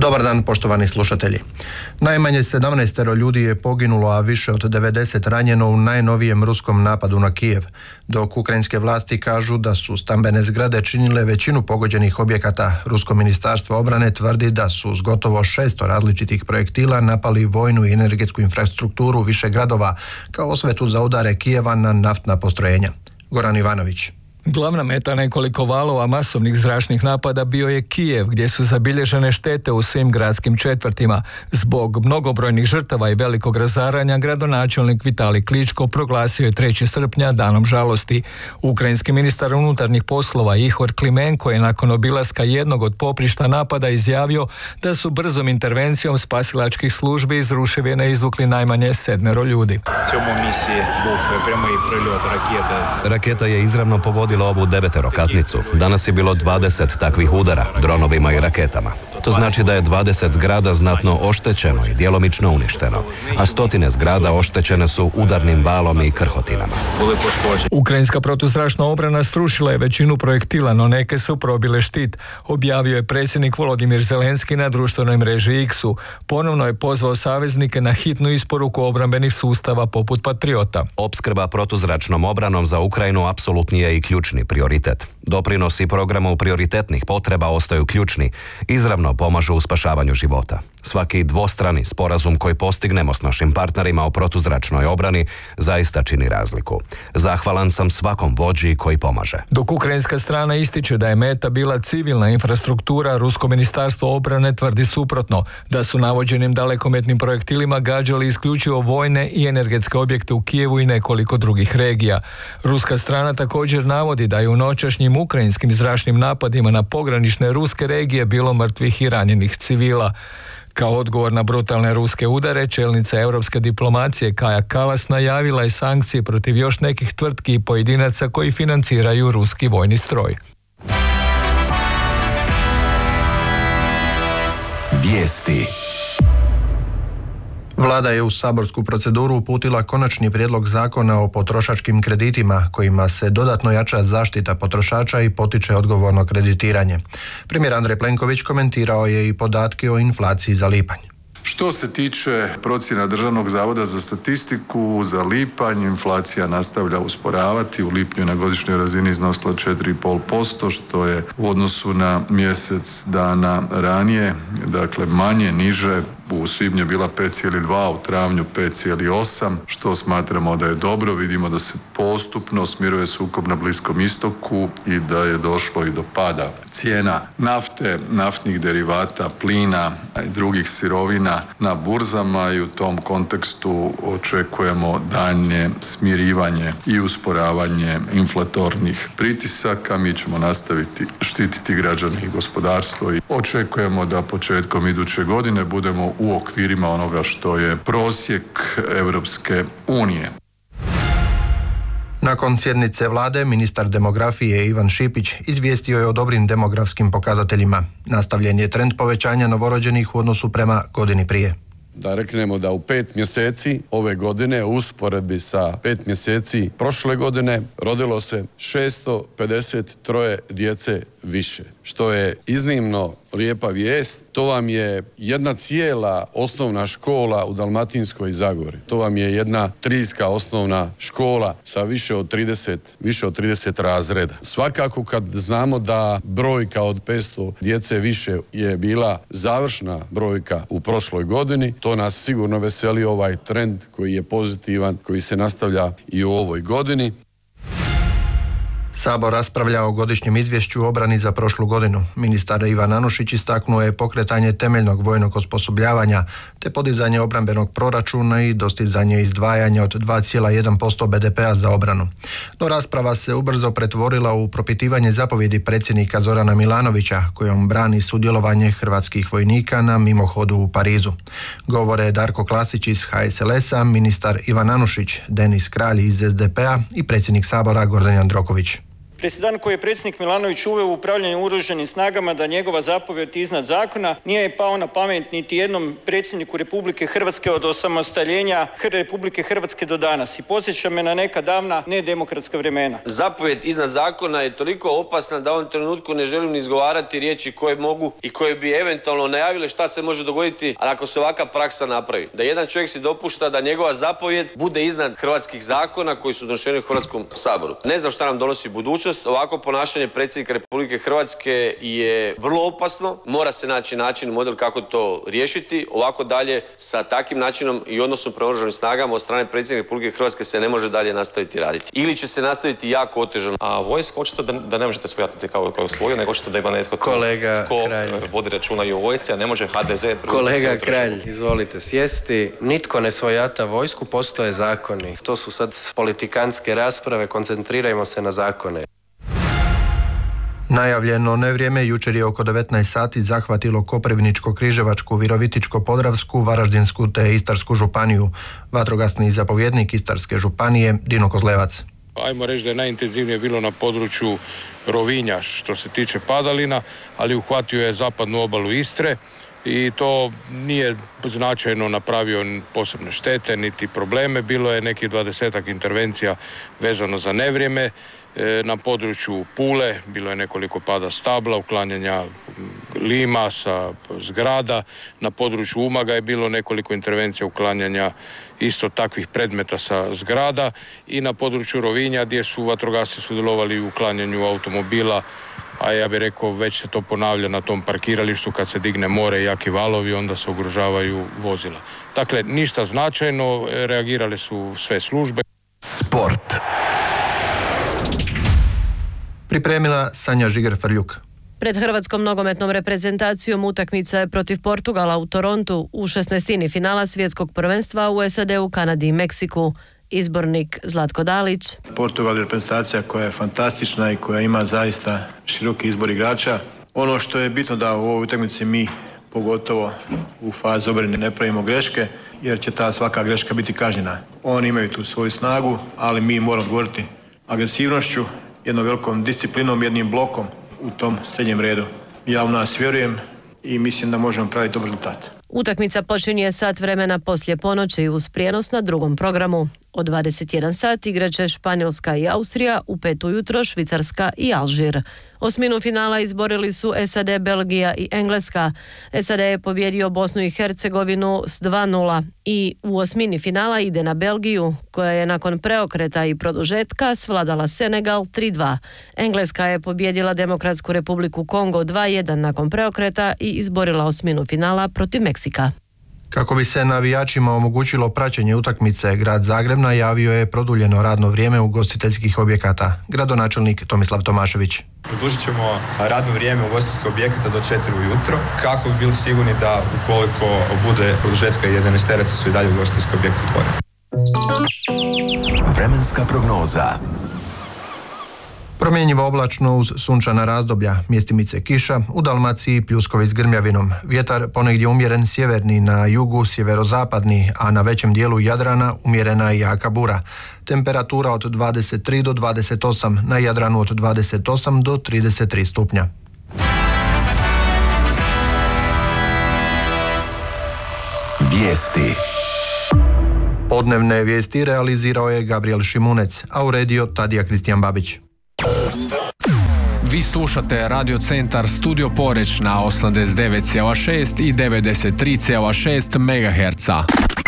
Dobar dan, poštovani slušatelji. Najmanje 17 ljudi je poginulo, a više od 90 ranjeno u najnovijem ruskom napadu na Kijev, dok ukrajinske vlasti kažu da su stambene zgrade činile većinu pogođenih objekata. Rusko ministarstvo obrane tvrdi da su s gotovo 600 različitih projektila napali vojnu i energetsku infrastrukturu više gradova kao osvetu za udare Kijeva na naftna postrojenja. Goran Ivanović. Glavna meta nekoliko valova masovnih zračnih napada bio je Kijev, gdje su zabilježene štete u svim gradskim četvrtima. Zbog mnogobrojnih žrtava i velikog razaranja, gradonačelnik Vitalij Kličko proglasio je 3. srpnja danom žalosti. Ukrajinski ministar unutarnjih poslova Ihor Klimenko je nakon obilaska jednog od poprišta napada izjavio da su brzom intervencijom spasilačkih službi iz ruševina izvukli najmanje 7 ljudi. Raketa je izravno pogodila ovu 9-katnicu. Danas je bilo 20 takvih udara, dronovima i raketama. To znači da je 20 zgrada znatno oštećeno i djelomično uništeno, a stotine zgrada oštećene su udarnim valom i krhotinama. Ukrajinska protuzračna obrana srušila je većinu projektila, no neke su probile štit, objavio je predsjednik Volodimir Zelenski na društvenoj mreži X-u. Ponovno je pozvao saveznike na hitnu isporuku obrambenih sustava poput Patriota. Opskrba protuzračnom obranom za Ukrajinu apsolutni je i ključni prioritet. Doprinosi programu prioritetnih potreba ostaju ključni, izravno pomažu u spašavanju života. Svaki dvostrani sporazum koji postignemo s našim partnerima o protuzračnoj obrani zaista čini razliku. Zahvalan sam svakom vođi koji pomaže. Dok ukrajinska strana ističe da je meta bila civilna infrastruktura, Rusko ministarstvo obrane tvrdi suprotno, da su navođenim dalekometnim projektilima gađali isključivo vojne i energetske objekte u Kijevu i nekoliko drugih regija. Ruska strana također navodi da je u noćašnjim ukrajinskim zračnim napadima na pogranične ruske regije bilo mrtvih i ranjenih civila. Kao odgovor na brutalne ruske udare, čelnica europske diplomacije Kaja Kallas najavila je sankcije protiv još nekih tvrtki i pojedinaca koji financiraju ruski vojni stroj. Vijesti. Vlada je u saborsku proceduru uputila konačni prijedlog zakona o potrošačkim kreditima, kojima se dodatno jača zaštita potrošača i potiče odgovorno kreditiranje. Premijer Andrej Plenković komentirao je i podatke o inflaciji za lipanj. Što se tiče procjena Državnog zavoda za statistiku, za lipanj inflacija nastavlja usporavati. U lipnju na godišnjoj razini iznosila 4,5%, što je u odnosu na mjesec dana ranije, dakle manje, niže. U svibnju je bila 5,2, u travnju 5,8, što smatramo da je dobro. Vidimo da se postupno smiruje sukob na Bliskom istoku i da je došlo i do pada cijena nafte, naftnih derivata, plina i drugih sirovina na burzama i u tom kontekstu očekujemo daljnje smirivanje i usporavanje inflatornih pritisaka. Mi ćemo nastaviti štititi građane i gospodarstvo i očekujemo da početkom iduće godine budemo u okvirima onoga što je prosjek Europske unije. Nakon sjednice vlade, ministar demografije Ivan Šipić izvijestio je o dobrim demografskim pokazateljima. Nastavljen je trend povećanja novorođenih u odnosu prema godini prije. Da reknemo da u 5 mjeseci ove godine, u usporedbi sa 5 mjeseci prošle godine, rodilo se 653 djece više, što je iznimno lijepa vijest. To vam je jedna cijela osnovna škola u Dalmatinskoj Zagori. To vam je jedna trijska osnovna škola sa više od 30 razreda. Svakako kad znamo da brojka od 500 djece više je bila završna brojka u prošloj godini, to nas sigurno veseli, ovaj trend koji je pozitivan, koji se nastavlja i u ovoj godini. Sabor raspravlja o godišnjem izvješću o obrani za prošlu godinu. Ministar Ivan Anušić istaknuo je pokretanje temeljnog vojnog osposobljavanja te podizanje obrambenog proračuna i dostizanje izdvajanja od 2,1% BDP-a za obranu. No rasprava se ubrzo pretvorila u propitivanje zapovjedi predsjednika Zorana Milanovića, kojom brani sudjelovanje hrvatskih vojnika na mimohodu u Parizu. Govore Darko Klasić iz HSLS-a, ministar Ivan Anušić, Denis Kralj iz SDP-a i predsjednik Sabora Gordan Jandroković. Presedan koji je predsjednik Milanović uveo u upravljanju oružanim snagama da njegova zapovjed iznad zakona nije pao na pamet niti jednom predsjedniku Republike Hrvatske od osamostaljenja Republike Hrvatske do danas i podsjeća me na neka davna nedemokratska vremena. Zapovjed iznad zakona je toliko opasna da u ovom trenutku ne želim ni izgovarati riječi koje mogu i koje bi eventualno najavile šta se može dogoditi ako se ovakva praksa napravi. Da jedan čovjek si dopušta da njegova zapovjed bude iznad hrvatskih zakona koji su doneseni u Hrvatskom saboru. Ne znam šta nam donosi budućnost. Ovako ponašanje predsjednika Republike Hrvatske je vrlo opasno. Mora se naći način, model kako to riješiti. Ovako dalje sa takvim načinom i odnosom prema oružanim snagama od strane predsjednika Republike Hrvatske se ne može dalje nastaviti raditi. Ili će se nastaviti jako otežano. A vojska očito da ne možete svojatiti kao svoju, nego očito da ima netko tko vodi računa i o vojsci, a ne može HDZ... Kolega Kralj, izvolite sjesti. Nitko ne svojata vojsku, postoje zakoni. To su sad politikantske rasprave, koncentrirajmo se na zakone. Najavljeno nevrijeme jučer je oko 19 sati zahvatilo Koprivničko-Križevačku, Virovitičko-Podravsku, Varaždinsku te Istarsku županiju. Vatrogasni zapovjednik Istarske županije Dino Kozlevac. Ajmo reći da je najintenzivnije bilo na području Rovinja što se tiče padalina, ali uhvatio je zapadnu obalu Istre i to nije značajno napravio posebne štete niti probleme. Bilo je nekih 20-ak intervencija vezano za nevrijeme. Na području Pule bilo je nekoliko pada stabla, uklanjanja lima sa zgrada. Na području Umaga je bilo nekoliko intervencija uklanjanja isto takvih predmeta sa zgrada i na području Rovinja gdje su vatrogasci sudjelovali u uklanjanju automobila, a ja bih rekao već se to ponavlja na tom parkiralištu kad se digne more i jaki valovi, onda se ugrožavaju vozila. Dakle, ništa značajno, reagirale su sve službe. Sport. Pripremila Sanja Žiger-Frljuk. Pred hrvatskom nogometnom reprezentacijom utakmica je protiv Portugala u Torontu u 16. finala svjetskog prvenstva u SAD-u, Kanadi i Meksiku. Izbornik Zlatko Dalić. Portugal je reprezentacija koja je fantastična i koja ima zaista široki izbor igrača. Ono što je bitno da u ovoj utakmici mi, pogotovo u fazi obrane, ne pravimo greške, jer će ta svaka greška biti kažnjena. Oni imaju tu svoju snagu, ali mi moramo odgovoriti agresivnošću, jednom velikom disciplinom, jednim blokom u tom srednjem redu. Ja u nas vjerujem i mislim da možemo praviti dobar rezultat. Utakmica počinje sat vremena poslije ponoći uz prijenos na drugom programu. Od 21 sat igraće Španjolska i Austrija, u 5 ujutro Švicarska i Alžir. Osminu finala izborili su SAD, Belgija i Engleska. SAD je pobjedio Bosnu i Hercegovinu s 2:0 i u osmini finala ide na Belgiju, koja je nakon preokreta i produžetka svladala Senegal 3:2. Engleska je pobjedila Demokratsku Republiku Kongo 2:1 nakon preokreta i izborila osminu finala protiv Meksika. Kako bi se navijačima omogućilo praćenje utakmice, grad Zagreb najavio je produljeno radno vrijeme ugostiteljskih objekata. Gradonačelnik Tomislav Tomašević. Produžit ćemo radno vrijeme ugostiteljskih objekata do 4 ujutro, kako bi bili sigurni da ukoliko bude produžetka 11 su i dalje ugostiteljski objekti otvoreni. Vremenska prognoza. Promjenjivo oblačno uz sunčana razdoblja, mjestimice kiša, u Dalmaciji pljuskovi s grmljavinom. Vjetar ponegdje umjeren sjeverni, na jugu sjeverozapadni, a na većem dijelu Jadrana umjerena i jaka bura. Temperatura od 23 do 28, na Jadranu od 28 do 33 stupnja. Vijesti. Podnevne vijesti realizirao je Gabriel Šimunec, a uredio Tadija Kristijan Babić. Vi slušate Radio Centar Studio Poreč na 89,6 i 93,6 MHz.